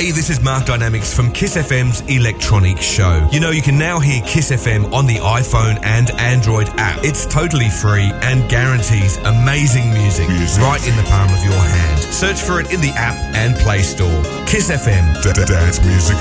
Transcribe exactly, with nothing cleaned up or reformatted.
Hey, this is Mark Dynamics from Kiss F M's Electronic Show. You know, you can now hear Kiss F M on the iPhone and Android app. It's totally free and guarantees amazing music, music right in the palm of your hand. Search for it in the app and Play Store. Kiss F M. Dance music